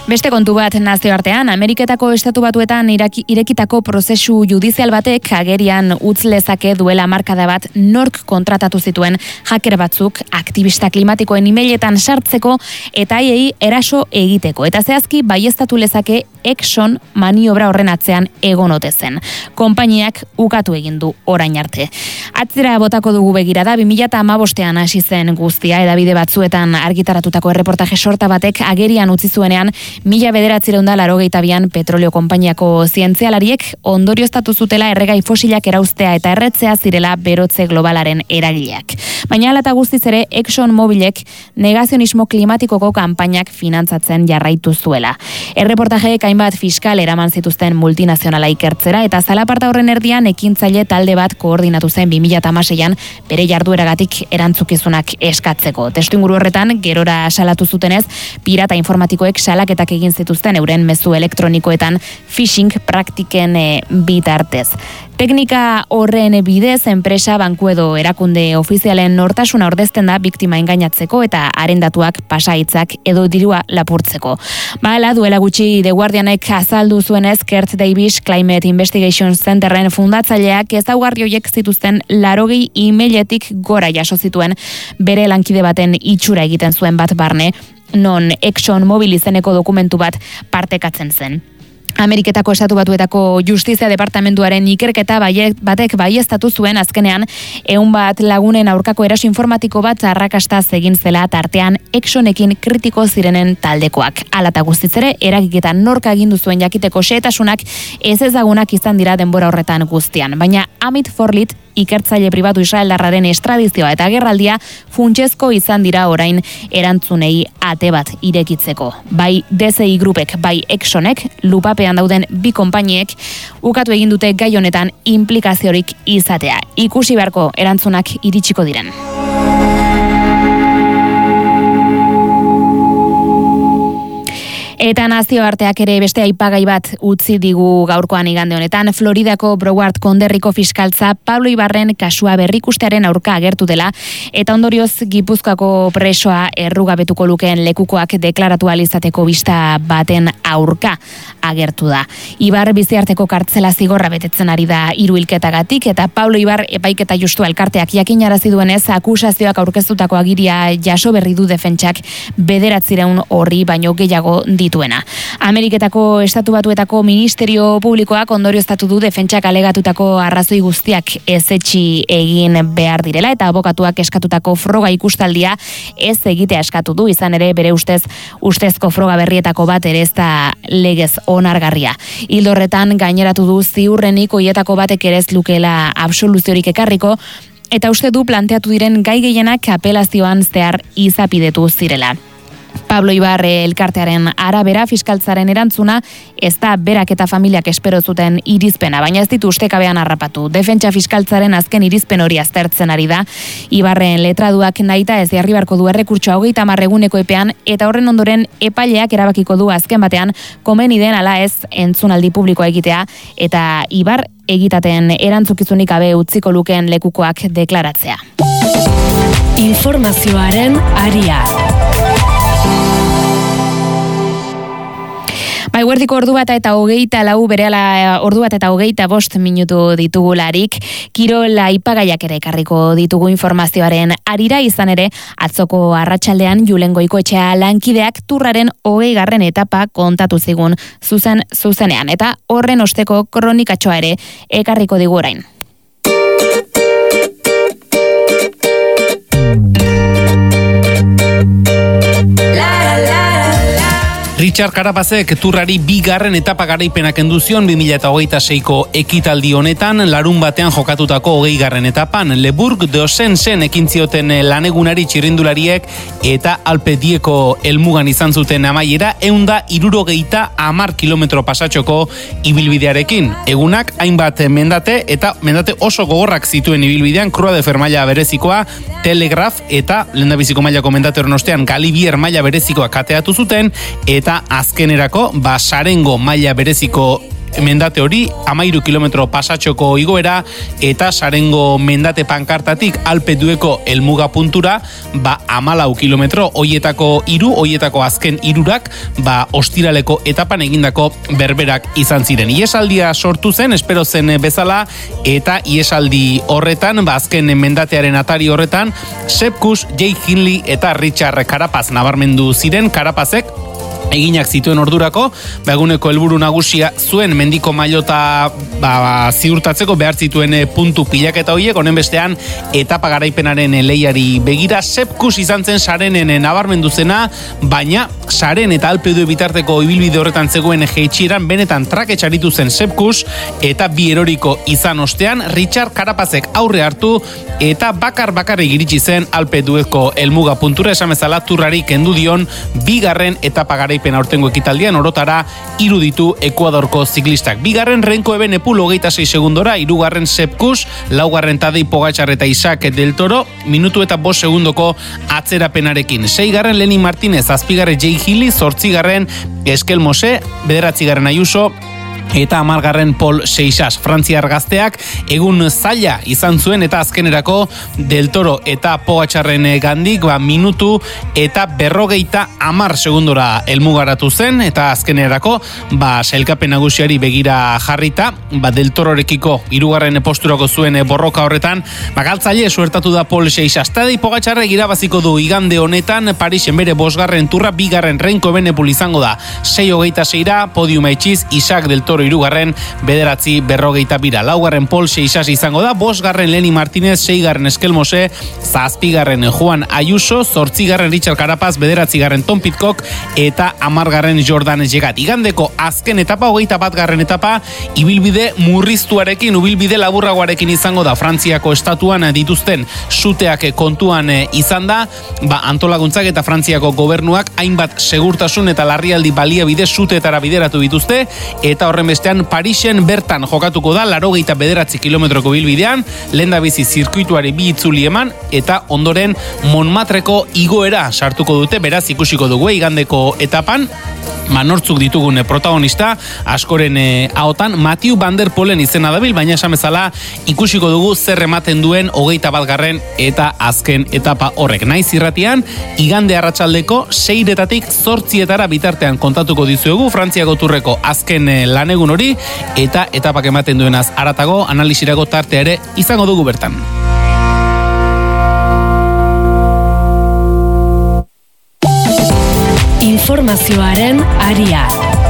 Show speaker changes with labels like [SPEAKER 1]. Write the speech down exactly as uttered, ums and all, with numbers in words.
[SPEAKER 1] Beste kontu bat nazioartean, Ameriketako estatu batuetan iraki, irekitako prozesu judizial batek agerian utz lezake duela markada bat nork kontratatu zituen hacker batzuk aktivista klimatikoen emailetan sartzeko eta haiei eraso egiteko. Eta zehazki baieztatu lezake Exxon maniobra horren atzean egon ote zen. Konpainiak ukatu egin du orain arte. Atzera botako dugu begirada, bi mila hamabostean hasi zen guztia, hedabide batzuetan argitaratutako erreportaje sorta batek agerian utzi zuenean mila bederatziehun eta laurogeita bian petrolio konpainiako zientzialariek ondorioztatu zutela erregai fosilak erauztea eta erretzea zirela berotze globalaren eragileak. Baina hala eta guztiz ere Exxon Mobilek negazionismo klimatikoko kanpainak finantzatzen jarraitu zuela. Erreportajeek hainbat fiskal eraman zituzten multinazionala ikertzera eta zalaparta horren erdian ekintzaile talde bat koordinatu zen bi mila hamaseian bere jardueragatik erantzukizunak eskatzeko. Testuinguru horretan gerora salatu zutenez pirata informatikoek salaketak egin zituzten euren mezu elektronikoetan phishing praktiken e, bitartez. Teknika horren bidez, enpresa, banku edo erakunde ofizialen nortasuna ordezten da biktima engainatzeko eta haren datuak pasaitzak edo dirua lapurtzeko. Bala, duela gutxi The Guardianek azaldu zuenez, Kurt Davis Climate Investigation Centerren fundatzaileak ezaugarri horiek zituzten laurogei emailetik gora jaso zituen bere lankide baten itxura egiten zuen bat barne, non Exxon Mobil izeneko dokumentu bat partekatzen zen. Ameriketako estatu batuetako justizia departamentuaren ikerketa batek baieztatu zuen azkenean ehun bat lagunen aurkako eraso informatiko bat arrakastaz egin zela tartean Exxonekin kritiko zirenen taldekoak. Hala eta guztiz ere eragiketa nork agindu zuen jakiteko xehetasunak ez ezagunak izan dira denbora horretan guztian, baina Amit Forlit ikertzaile pribatu israeldarraren estradizioa eta gerraldia funtsezko izan dira orain erantzunei ate bat irekitzeko. Bai D C I grupek, bai Exxonek, lupapean dauden bi konpainiek ukatu egin dute gai honetan inplikaziorik izatea. Ikusi beharko erantzunak iritsiko diren. Eta nazioarteak ere beste aipagai bat utzi digu gaurkoan igande honetan. Floridako Broward konderriko fiskaltza Pablo Ibarren kasua berrikustearen aurka agertu dela eta ondorioz Gipuzkoako presoa errugabetuko lukeen lekukoak deklaratu ahal izateko bista baten aurka agertu da. Ibar biziarteko kartzela zigorra betetzen ari da hiru hilketagatik eta Pablo Ibar epaiketa justu elkarteak jakinarazi duenez akusazioak aurkeztutako agiria jaso berri du defentsak bederatziehun horri baino gehiago dituena. Ameriketako estatu batuetako ministerio publikoak ondorioztatu du defentsak alegatutako arrazoi guztiak ezetsi egin behar direla eta abokatuak eskatutako froga ikustaldia ez egitea eskatu du, izan ere bere ustez ustezko froga berrietako bat ere ez da legez onargarria. Ildo horretan gaineratu du ziurrenik hoietako batek ere ez lukeela absoluziorik ekarriko eta uste du planteatu diren gai gehienak apelazioan zehar izapidetu zirela. Pablo Ibar elkartearen arabera fiskaltzaren erantzuna ez da berak eta familiak espero zuten irizpena, baina ez ditu ustekabean harrapatu. Defentsa fiskaltzaren azken irizpen hori aztertzen ari da. Ibarren letraduak nahita ez jarri beharko du errekurtsoa hogeita hamar eguneko epean eta horren ondoren epaileak erabakiko du azken batean komeni den ala ez entzunaldi publikoa egitea eta Ibar egitaten erantzukizunik gabe utziko lukeen lekukoak deklaratzea.
[SPEAKER 2] Informazioaren aria.
[SPEAKER 1] Bai, guerdiko ordu bat eta hogeita lau berehala ordu bat eta hogeita bost minutu ditugularik, kirola aipagaiak ere ekarriko ditugu informazioaren arira, izan ere, atzoko arratsaldean Julen Goikoetxea lankideak turraren hogei garren etapa kontatu zigun zuzen zuzenean, eta horren osteko kronikatxoa ere ekarriko digu orain.
[SPEAKER 3] Richard Carapazek turrari bigarren etapa garaipenak enduzion bi mila hogeita seiko ekitaldi honetan, larun batean jokatutako hogei garren etapan, Leburg de Osensen ekin zioten lanegunari txirrindulariek eta Alpedieko helmugan izan zuten amaiera ehun eta hirurogeita hamar kilometro pasatxoko ibilbidearekin. Egunak hainbat mendate eta mendate oso gogorrak zituen ibilbidean, Croix de Fer maila berezikoa, Telegraf eta lehendabiziko mailako mendate horren ostean Galibier maila berezikoa kateatu zuten eta azkenerako basarengo maila bereziko mendate hori, amairu kilometro pasatxoko igoera, eta Sarengo mendate pankartatik Alpe dueko helmuga puntura, ba amalau kilometro, hoietako hiru, hoietako azken hirurak, ba ostiraleko etapan egindako berberak izan ziren. Iesaldia sortu zen, espero zen bezala, eta iesaldi horretan, ba azken mendatearen atari horretan, Sepp Kuss, Jake Hindley eta Richard Carapaz nabarmendu ziren. Carapazek eginak zituen ordurako, beguneko helburu nagusia zuen mendiko mailota ba, ziurtatzeko behar zituen puntu pilaketa horiek, honen bestean etapa garaipenaren lehiari begira. Sepp Kuss izan zen Sarenen nabarmendu zena, baina Saren eta Alpe d'Huez bitarteko ibilbide horretan zegoen jeitxieran benetan trake txaritu zen Sepp Kuss, eta bi eroriko izan ostean Richard Carapazek aurre hartu eta bakar bakarrik iritsi zen Alpe d'Huezko helmuga puntura, esan bezala turrari kendu dion bigarren etapa garaipen aurtengo ekitaldian, orotara hiru ditu Ekuadorko ziklistak. Bigarren Renko Ebenepul hogeita sei segundora, hirugarren Sepp Kuss, laugarren Tadej Pogačar eta Isaac del Toro, minutu eta bost segundoko atzerapenarekin. Seigarren Lenny Martinez, azpigarren Jake Hindley, zortzigarren Eskel Mose, bederatzigarren Ayuso, eta hamargarren Paul Seixas. Frantziar gazteak egun zaila izan zuen, eta azkenerako Del Toro eta Pogačarren gandik ba, minutu eta berrogeita hamar segundora helmugaratu zen, eta azkenerako ba, sailkapen nagusiari begira jarrita, ba, Del Tororekiko hirugarren posturako zuen borroka horretan, ba, galtzaile suertatu da Paul Seixas. Tadej Pogačarrek irabaziko du igande honetan Parisen bere bosgarren turra, bigarren Renko Ebenepul izango da sei hogeita seira, podiuma itxiz Isaac Del Toro irugarren, bederatzi berrogeita bira, laugarren Paul Seixas izango da, bosgarren Lenny Martinez, seigarren Eskel Mose, zazpigarren Juan Ayuso, zortzigarren Richard Carapaz, bederatzigarren Tom Pidcock, eta hamargarren Jordan Jegat. Igandeko azken etapa, hogeita batgarren etapa, ibilbide murriztuarekin, ibilbide laburragoarekin izango da. Frantziako estatuan dituzten suteak kontuan izan da, ba, antolaguntzak eta Frantziako gobernuak hainbat segurtasun eta larrialdi baliabide suteetara bideratu dituzte, eta horren bestean Parisen bertan jokatuko da laurogeita bederatzi kilometroko bilbidean, lehendabizi zirkuituari bi itzuli eman, eta ondoren Montmartreko igoera sartuko dute, beraz ikusiko dugu igandeko etapan, manortzuk ditugun protagonista, askoren eh, ahotan Mathieu van der Poelen izena dabil, baina esan bezala ikusiko dugu zer ematen duen hogeita batgarren eta azken etapa horrek. Naiz irratian, igande arratsaldeko seiretatik zortzietara bitartean kontatuko dizuegu Frantziako turreko azken eh, lanegun hori, eta etapak ematen duenaz aratago, analisirako tartea ere izango dugu bertan.
[SPEAKER 2] Informazioaren aria.